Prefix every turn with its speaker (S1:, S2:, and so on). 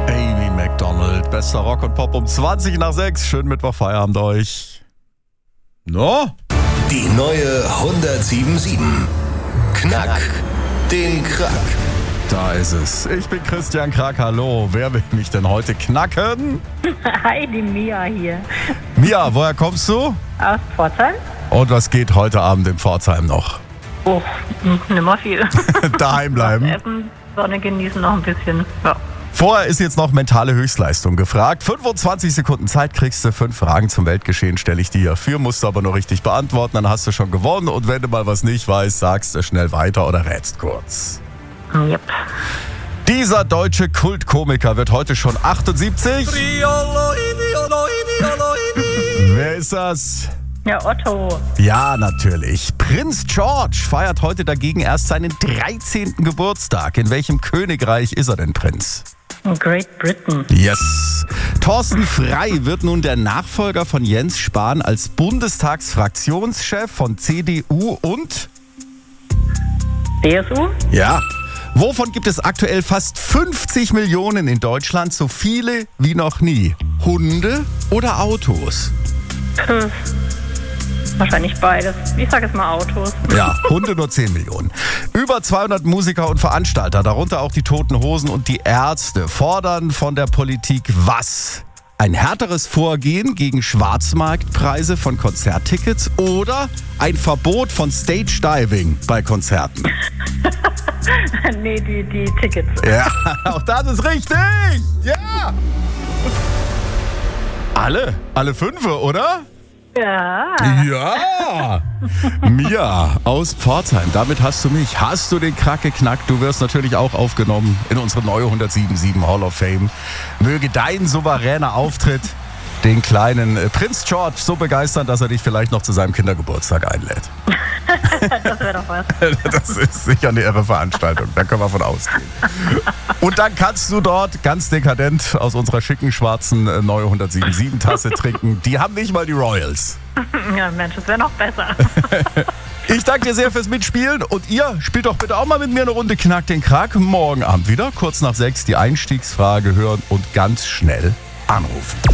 S1: Amy Macdonald, bester Rock und Pop um 20 nach 6. Schönen Mittwoch-Feierabend euch. No?
S2: Die neue 107.7. Knack den Krack.
S1: Da ist es. Ich bin Christian Krack, hallo. Wer will mich denn heute knacken?
S3: Hi, die Mia hier.
S1: Mia, woher kommst du?
S3: Aus Pforzheim.
S1: Und was geht heute Abend in Pforzheim noch?
S3: Oh, nimmer viel.
S1: Daheim bleiben.
S3: Essen, Sonne genießen noch ein bisschen. Ja.
S1: Vorher ist jetzt noch mentale Höchstleistung gefragt. 25 Sekunden Zeit kriegst du, 5 Fragen zum Weltgeschehen stelle ich dir für, musst du aber nur richtig beantworten, dann hast du schon gewonnen. Und wenn du mal was nicht weißt, sagst du schnell weiter oder rätst kurz.
S3: Yep.
S1: Dieser deutsche Kultkomiker wird heute schon 78. Wer ist das?
S3: Ja, Otto.
S1: Ja, natürlich. Prinz George feiert heute dagegen erst seinen 13. Geburtstag. In welchem Königreich ist er denn Prinz?
S3: Great Britain.
S1: Yes. Thorsten Frey wird nun der Nachfolger von Jens Spahn als Bundestagsfraktionschef von CDU und?
S3: CSU?
S1: Ja. Wovon gibt es aktuell fast 50 Millionen in Deutschland, so viele wie noch nie? Hunde oder Autos?
S3: Wahrscheinlich beides. Ich sage jetzt mal Autos.
S1: Ja, Hunde nur 10 Millionen. Über 200 Musiker und Veranstalter, darunter auch die Toten Hosen und die Ärzte, fordern von der Politik was? Ein härteres Vorgehen gegen Schwarzmarktpreise von Konzerttickets oder ein Verbot von Stage-Diving bei Konzerten?
S3: Nee, die Tickets.
S1: Ja, auch das ist richtig. Ja. Alle 5, oder?
S3: Ja.
S1: Ja! Mia aus Pforzheim, damit hast du mich. Hast du den Krack geknackt? Du wirst natürlich auch aufgenommen in unsere neue 107.7 Hall of Fame. Möge dein souveräner Auftritt den kleinen Prinz George so begeistern, dass er dich vielleicht noch zu seinem Kindergeburtstag einlädt.
S3: Das wäre doch was.
S1: Das ist sicher eine irre Veranstaltung, da können wir von ausgehen. Und dann kannst du dort ganz dekadent aus unserer schicken schwarzen neue 107.7 Tasse trinken. Die haben nicht mal die Royals.
S3: Ja, Mensch, das wäre noch besser.
S1: Ich danke dir sehr fürs Mitspielen und ihr spielt doch bitte auch mal mit mir eine Runde Knack den Krack. Morgen Abend wieder, kurz nach 6, die Einstiegsfrage hören und ganz schnell anrufen.